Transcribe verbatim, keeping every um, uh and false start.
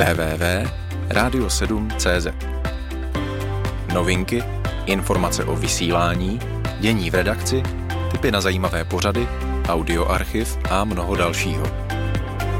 w w w tečka radio sedm tečka cé zet. Novinky, informace o vysílání, dění v redakci, tipy na zajímavé pořady, audioarchiv a mnoho dalšího.